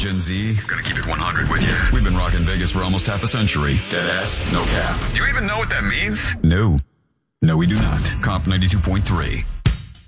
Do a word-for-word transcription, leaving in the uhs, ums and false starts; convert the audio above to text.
Gen Z. Gonna keep it one hundred with you. We've been rocking Vegas for almost half a century. Deadass, no cap. Do you even know what that means? No. No, we do not. Comp ninety-two point three.